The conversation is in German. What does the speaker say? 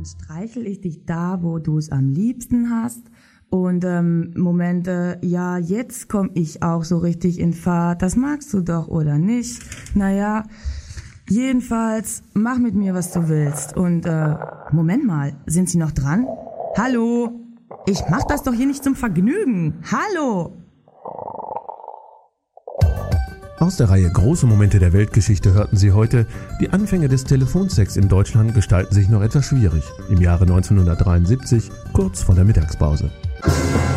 streichel ich dich da, wo du es am liebsten hast. Und Momente, ja, jetzt komm ich auch so richtig in Fahrt. Das magst du doch, oder nicht? Naja, jedenfalls, mach mit mir, was du willst. Und Moment mal, sind Sie noch dran? Hallo? Ich mach das doch hier nicht zum Vergnügen. Hallo? Aus der Reihe Große Momente der Weltgeschichte hörten Sie heute, die Anfänge des Telefonsex in Deutschland gestalten sich noch etwas schwierig. Im Jahre 1973, kurz vor der Mittagspause.